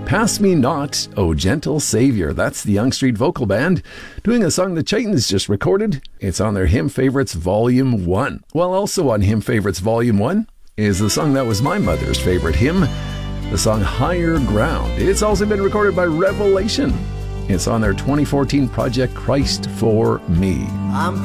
Pass Me Not, O Gentle Savior. That's the Yonge Street Vocal Band doing a song the Chitons just recorded. It's on their Hymn Favorites Volume 1. Well, also on Hymn Favorites Volume 1 is the song that was my mother's favorite hymn, the song Higher Ground. It's also been recorded by Revelation. It's on their 2014 project, Christ for Me. I'm